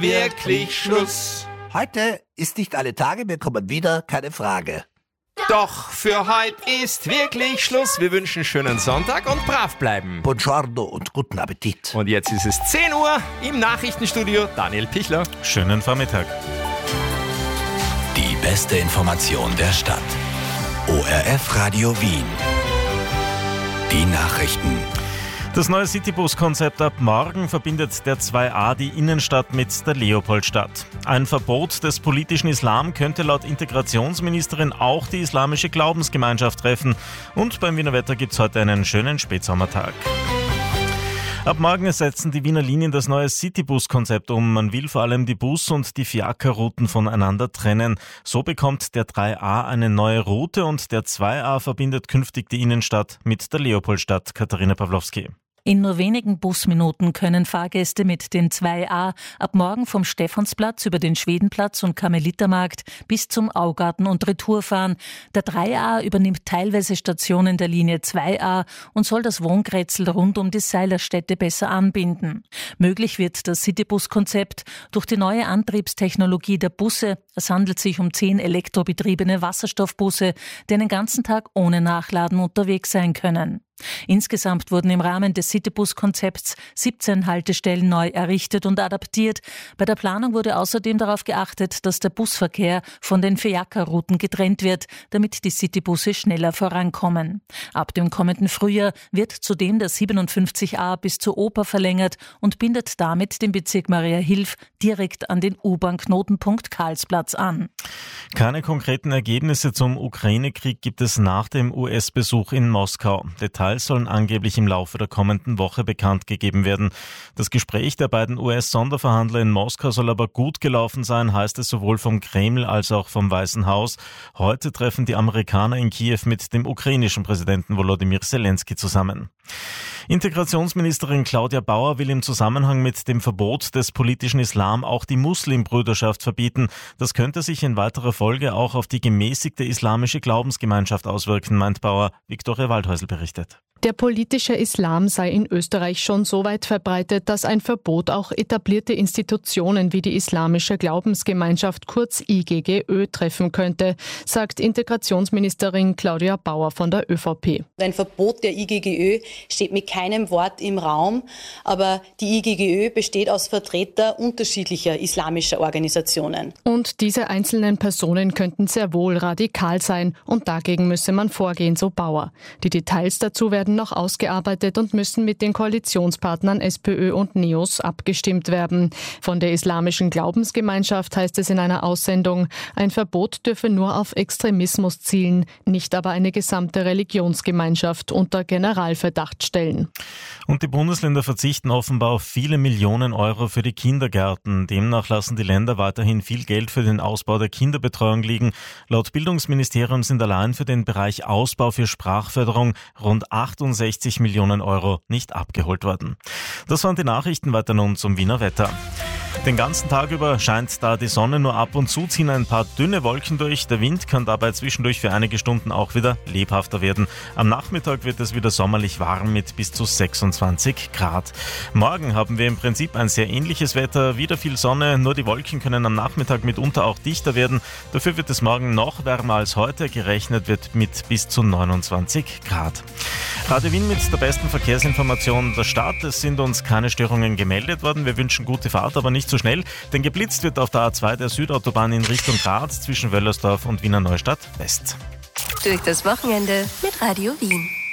wirklich Schluss. Heute ist nicht alle Tage, wir kommen wieder, keine Frage. Doch für heute ist wirklich Schluss. Wir wünschen schönen Sonntag und brav bleiben. Buongiorno und guten Appetit. Und jetzt ist es 10 Uhr im Nachrichtenstudio. Daniel Pichler. Schönen Vormittag. Die beste Information der Stadt. ORF Radio Wien. Die Nachrichten. Das neue Citybus-Konzept ab morgen verbindet der 2A die Innenstadt mit der Leopoldstadt. Ein Verbot des politischen Islam könnte laut Integrationsministerin auch die islamische Glaubensgemeinschaft treffen. Und beim Wiener Wetter gibt es heute einen schönen Spätsommertag. Ab morgen setzen die Wiener Linien das neue Citybus-Konzept um. Man will vor allem die Bus- und die Fiakerrouten voneinander trennen. So bekommt der 3A eine neue Route und der 2A verbindet künftig die Innenstadt mit der Leopoldstadt. Katharina Pawlowski. In nur wenigen Busminuten können Fahrgäste mit dem 2A ab morgen vom Stephansplatz über den Schwedenplatz und Karmelitermarkt bis zum Augarten und Retour fahren. Der 3A übernimmt teilweise Stationen der Linie 2A und soll das Wohngrätzl rund um die Seilerstätte besser anbinden. Möglich wird das Citybus-Konzept durch die neue Antriebstechnologie der Busse. Es handelt sich um 10 elektrobetriebene Wasserstoffbusse, die den ganzen Tag ohne Nachladen unterwegs sein können. Insgesamt wurden im Rahmen des Citybus-Konzepts 17 Haltestellen neu errichtet und adaptiert. Bei der Planung wurde außerdem darauf geachtet, dass der Busverkehr von den Fiakerrouten getrennt wird, damit die Citybusse schneller vorankommen. Ab dem kommenden Frühjahr wird zudem der 57a bis zur Oper verlängert und bindet damit den Bezirk Mariahilf direkt an den U-Bahn-Knotenpunkt Karlsplatz an. Keine konkreten Ergebnisse zum Ukraine-Krieg gibt es nach dem US-Besuch in Moskau. Details sollen angeblich im Laufe der kommenden Woche bekannt gegeben werden. Das Gespräch der beiden US-Sonderverhandler in Moskau soll aber gut gelaufen sein, heißt es sowohl vom Kreml als auch vom Weißen Haus. Heute treffen die Amerikaner in Kiew mit dem ukrainischen Präsidenten Volodymyr Zelensky zusammen. Integrationsministerin Claudia Bauer will im Zusammenhang mit dem Verbot des politischen Islam auch die Muslimbrüderschaft verbieten. Das könnte sich in weiterer Folge auch auf die gemäßigte islamische Glaubensgemeinschaft auswirken, meint Bauer. Viktoria Waldhäusl berichtet. Der politische Islam sei in Österreich schon so weit verbreitet, dass ein Verbot auch etablierte Institutionen wie die Islamische Glaubensgemeinschaft kurz IGGÖ treffen könnte, sagt Integrationsministerin Claudia Bauer von der ÖVP. Ein Verbot der IGGÖ steht mit keinem Wort im Raum, aber die IGGÖ besteht aus Vertretern unterschiedlicher islamischer Organisationen. Und diese einzelnen Personen könnten sehr wohl radikal sein und dagegen müsse man vorgehen, so Bauer. Die Details dazu werden noch ausgearbeitet und müssen mit den Koalitionspartnern SPÖ und NEOS abgestimmt werden. Von der Islamischen Glaubensgemeinschaft heißt es in einer Aussendung, ein Verbot dürfe nur auf Extremismus zielen, nicht aber eine gesamte Religionsgemeinschaft unter Generalverdacht stellen. Und die Bundesländer verzichten offenbar auf viele Millionen Euro für die Kindergärten. Demnach lassen die Länder weiterhin viel Geld für den Ausbau der Kinderbetreuung liegen. Laut Bildungsministerium sind allein für den Bereich Ausbau für Sprachförderung rund 68 Millionen Euro nicht abgeholt worden. Das waren die Nachrichten, weiter nun zum Wiener Wetter. Den ganzen Tag über scheint da die Sonne, nur ab und zu ziehen ein paar dünne Wolken durch. Der Wind kann dabei zwischendurch für einige Stunden auch wieder lebhafter werden. Am Nachmittag wird es wieder sommerlich warm mit bis zu 26 Grad. Morgen haben wir im Prinzip ein sehr ähnliches Wetter, wieder viel Sonne, nur die Wolken können am Nachmittag mitunter auch dichter werden. Dafür wird es morgen noch wärmer als heute, gerechnet wird mit bis zu 29 Grad. Radio Wien mit der besten Verkehrsinformation der Stadt. Es sind uns keine Störungen gemeldet worden. Wir wünschen gute Fahrt, aber nicht zu schnell, denn geblitzt wird auf der A2 der Südautobahn in Richtung Graz zwischen Wöllersdorf und Wiener Neustadt West. Durch das Wochenende mit Radio Wien.